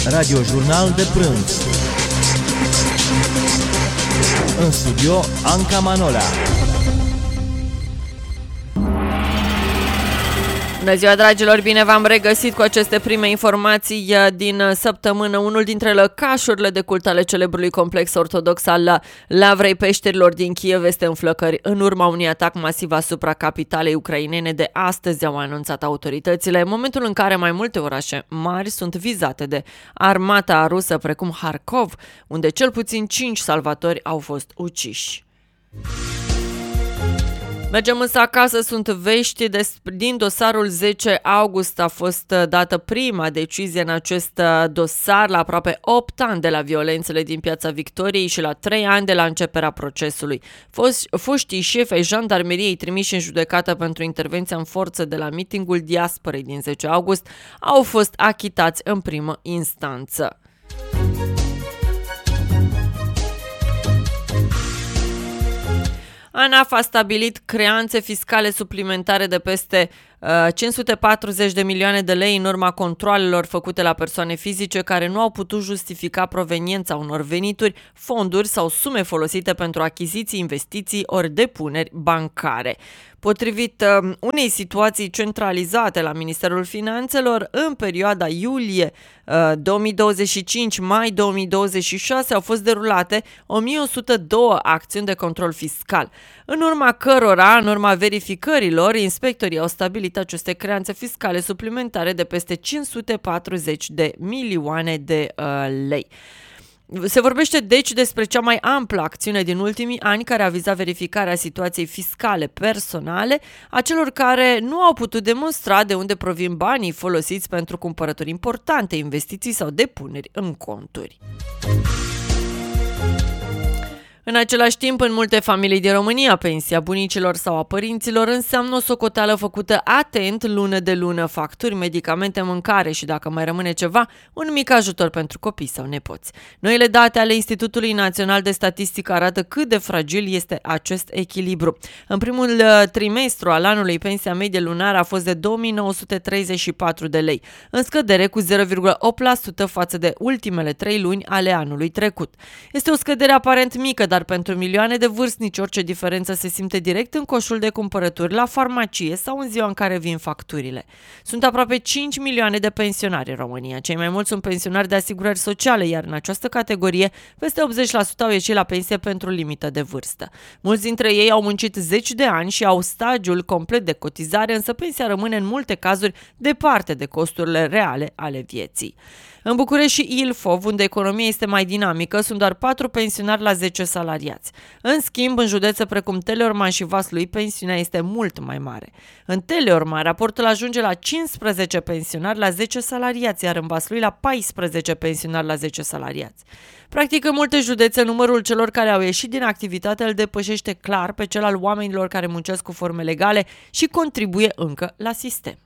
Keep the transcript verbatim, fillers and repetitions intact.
Radiojurnal de prânz. În studio, Anca Manola. Bună ziua, dragilor! Bine v-am regăsit cu aceste prime informații din săptămână. Unul dintre lăcașurile de cult ale celebrului complex ortodox al Lavrei Peșterilor din Kiev este în flăcări. În urma unui atac masiv asupra capitalei ucrainene de astăzi, au anunțat autoritățile, în momentul în care mai multe orașe mari sunt vizate de armata rusă, precum Harkov, unde cel puțin cinci salvatori au fost uciși. Mergem însă acasă, sunt vești din dosarul zece august. A fost dată prima decizie în acest dosar la aproape opt ani de la violențele din Piața Victoriei și la trei ani de la începerea procesului. Foștii șefi ai jandarmeriei trimiși în judecată pentru intervenția în forță de la mitingul diasporei din zece august au fost achitați în primă instanță. ANAF a stabilit creanțe fiscale suplimentare de peste uh, cinci sute patruzeci de milioane de lei în urma controalelor făcute la persoane fizice care nu au putut justifica proveniența unor venituri, fonduri sau sume folosite pentru achiziții, investiții ori depuneri bancare. Potrivit uh, unei situații centralizate la Ministerul Finanțelor, în perioada iulie uh, două mii douăzeci și cinci-mai două mii douăzeci și șase au fost derulate o mie o sută doi acțiuni de control fiscal, în urma cărora, în urma verificărilor, inspectorii au stabilit aceste creanțe fiscale suplimentare de peste cinci sute patruzeci de milioane de uh, lei. Se vorbește deci despre cea mai amplă acțiune din ultimii ani care a vizat verificarea situației fiscale personale a celor care nu au putut demonstra de unde provin banii folosiți pentru cumpărături importante, investiții sau depuneri în conturi. În același timp, în multe familii din România, pensia bunicilor sau a părinților înseamnă o socoteală făcută atent lună de lună, facturi, medicamente, mâncare și, dacă mai rămâne ceva, un mic ajutor pentru copii sau nepoți. Noile date ale Institutului Național de Statistică arată cât de fragil este acest echilibru. În primul trimestru al anului, pensia medie lunară a fost de două mii nouă sute treizeci și patru de lei, în scădere cu zero virgulă opt la sută față de ultimele trei luni ale anului trecut. Este o scădere aparent mică, dar pentru milioane de vârstnici orice diferență se simte direct în coșul de cumpărături la farmacie sau în ziua în care vin facturile. Sunt aproape cinci milioane de pensionari în România. Cei mai mulți sunt pensionari de asigurări sociale, iar în această categorie peste optzeci la sută au ieșit la pensie pentru limită de vârstă. Mulți dintre ei au muncit zeci de ani și au stagiul complet de cotizare, însă pensia rămâne în multe cazuri departe de costurile reale ale vieții. În București și Ilfov, unde economia este mai dinamică, sunt doar patru pensionari la zece salariați. În schimb, în județe precum Teleorman și Vaslui, pensiunea este mult mai mare. În Teleorman, raportul ajunge la cincisprezece pensionari la zece salariați, iar în Vaslui la paisprezece pensionari la zece salariați. Practic, în multe județe, numărul celor care au ieșit din activitate îl depășește clar pe cel al oamenilor care muncesc cu forme legale și contribuie încă la sistem.